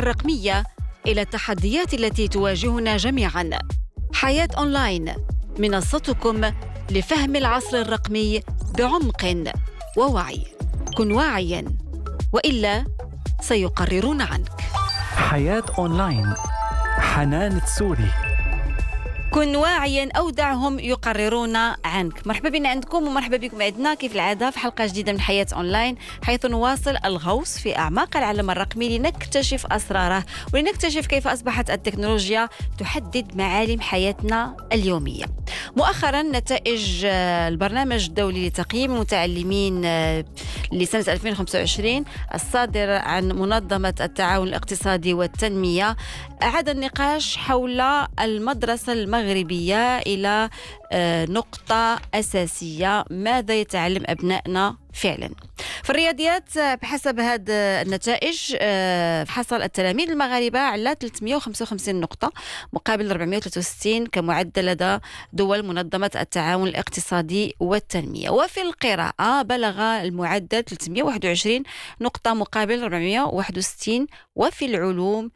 الرقمية إلى التحديات التي تواجهنا جميعاً. حياة أونلاين، منصتكم لفهم العصر الرقمي بعمق ووعي. كن واعياً وإلا سيقررون عنك. حياة أونلاين، حنان تسوري. كن واعياً أو دعهم يقررون عنك. مرحبا بنا عندكم ومرحبا بكم عندنا كيف العادة في حلقة جديدة من حياة أونلاين، حيث نواصل الغوص في أعماق العالم الرقمي لنكتشف أسراره ولنكتشف كيف أصبحت التكنولوجيا تحدد معالم حياتنا اليومية. مؤخرا نتائج البرنامج الدولي لتقييم المتعلمين لسنة 2025 الصادر عن منظمة التعاون الاقتصادي والتنمية أعاد النقاش حول المدرسة المغربية إلى نقطة أساسية: ماذا يتعلم أبنائنا فعلا؟ في الرياضيات بحسب هذه النتائج حصل التلاميذ المغاربة على 355 نقطة مقابل 463 كمعدل لدى دول منظمة التعاون الاقتصادي والتنمية. وفي القراءة بلغ المعدل 321 نقطة مقابل 461، وفي العلوم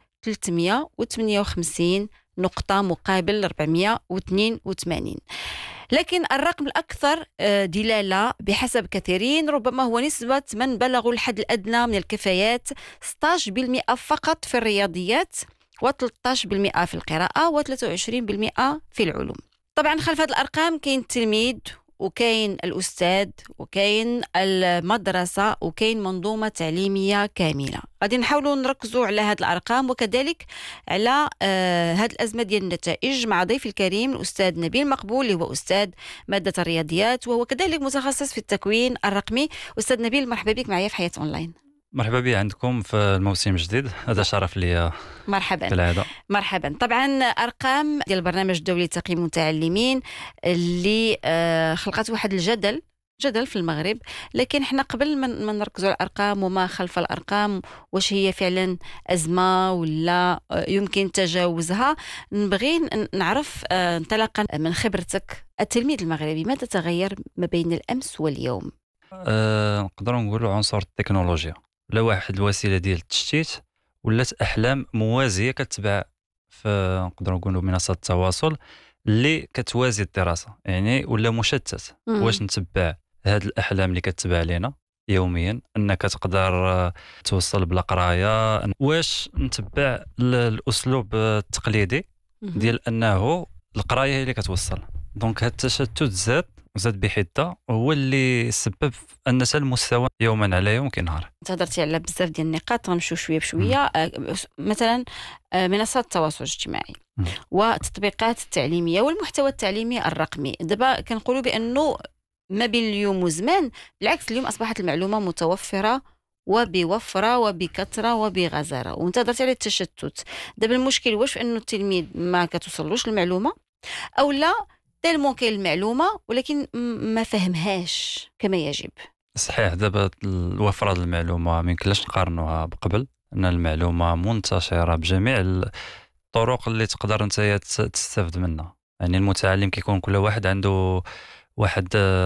358 نقطة مقابل 482. لكن الرقم الأكثر دلالة بحسب كثيرين ربما هو نسبة من بلغوا الحد الأدنى من الكفايات 16% فقط في الرياضيات، و13% في القراءة، و23% في العلوم. طبعا خلف هذه الأرقام كاين التلميذ وكاين الأستاذ وكاين المدرسة وكاين منظومة تعليمية كاملة. غادي نحاولوا نركزوا على هذه الأرقام وكذلك على هذه الأزمة ديال النتائج مع ضيف الكريم الأستاذ نبيل مقبول، اللي هو أستاذ مادة الرياضيات وهو كذلك متخصص في التكوين الرقمي. أستاذ نبيل، مرحبا بك معايا في حياة أونلاين. مرحبا بي عندكم في الموسم الجديد، هذا شرف لي. مرحبا كالعادة. مرحبا. طبعا ارقام ديال البرنامج الدولي لتقييم المتعلمين اللي خلقت واحد الجدل في المغرب، لكن احنا قبل ما نركزوا على الارقام وما خلف الارقام، واش هي فعلا ازمه ولا يمكن تجاوزها، نبغي نعرف انطلاقا من خبرتك التلميذ المغربي ماذا تغير ما بين الامس واليوم؟ نقدروا نقولوا عنصر التكنولوجيا، لا واحد الوسيله ديال التشتيت ولات احلام موازيه كتبع في نقدروا نقولوا منصات التواصل اللي كتوازي الدراسه، يعني ولا مشتت. واش نتبع هاد الاحلام اللي كتبع علينا يوميا انك تقدر توصل بلا قرايه؟ واش نتبع الاسلوب التقليدي ديال انه القرايه هي اللي كتوصل؟ دونك هاد التشتت زاد بحده هو اللي سبب ان المستوى يوما على يوم كينهار. تهضرتي على بزاف ديال النقاط، غنمشيو شويه بشويه. مثلا منصات التواصل الاجتماعي والتطبيقات التعليميه والمحتوى التعليمي الرقمي. دابا كنقولوا بانه ما بين اليوم وزمان، بالعكس اليوم اصبحت المعلومه متوفره وبوفره وبكثره وبغزاره، وانت هضرتي على التشتت. دابا المشكل واش في انه التلميذ ما كتوصلوش المعلومه، او لا تلمون كاين المعلومه ولكن ما فهمهاش كما يجب؟ صحيح، دابا وفرة المعلومه ما يمكنلاش نقارنوها بقبل، ان المعلومه منتشره بجميع الطرق اللي تقدر انت تستافد منها. يعني المتعلم كيكون كل واحد عنده واحد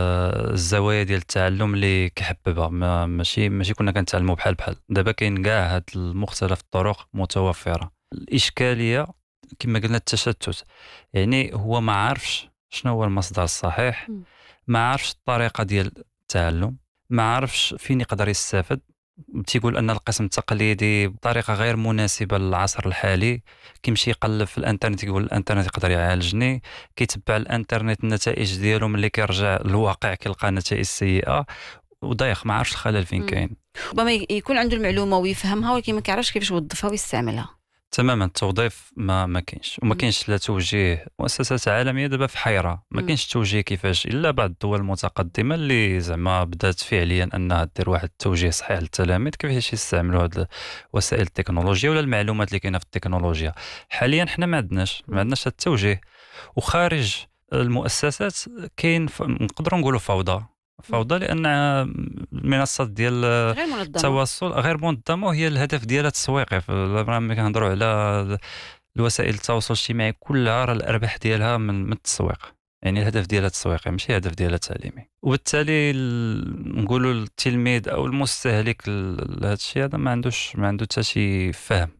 الزوايا ديال التعلم اللي كيحببها، ماشي كنا كنتعلموا بحال. دابا كاين كاع هاد المختلف الطرق متوفره. الاشكاليه كما قلنا التشتت، يعني هو ما عارفش شنو هو المصدر الصحيح، ما عارفش الطريقه ديال التعلم، ما عارفش فين يقدر يستافد. تيقول ان القسم التقليدي بطريقه غير مناسبه للعصر الحالي، كيمشي يقلب في الانترنت يقول الانترنت يقدر يعالجني، كيتبع الانترنت النتائج ديالو ملي كيرجع للواقع كيلقى نتائج سيئه ودايخ، ما عارفش الخلل فين كاين. ربما يكون عنده المعلومه ويفهمها ولكن ما كيعرفش كيفاش يوظفها ويستعملها. تماما، التوظيف ما كاينش، وما كاينش لا توجيه. مؤسسات عالميه دابا في حيره، ما كاينش توجيه كيفاش، الا بعض الدول المتقدمه اللي زعما بدات فعليا انها دير واحد التوجيه صحيح للتلاميذ كيفاش يستعملوا هاد وسائل التكنولوجيا ولا المعلومات اللي كاينه في التكنولوجيا. حاليا حنا ما عندناش هاد التوجيه، وخارج المؤسسات كاين نقدروا نقولوا فوضى، لان المنصات ديال التواصل غير منظمه، وهي الهدف ديالها تسويقي. ملي كنهضروا على الوسائل التواصل الاجتماعي كلها، راه الارباح ديالها من التسويق، يعني الهدف ديالها تسويقي ماشي هدف ديالها تعليمي. وبالتالي نقولوا التلميذ او المستهلك لهذا الشيء هذا ما عنده حتى شي فهم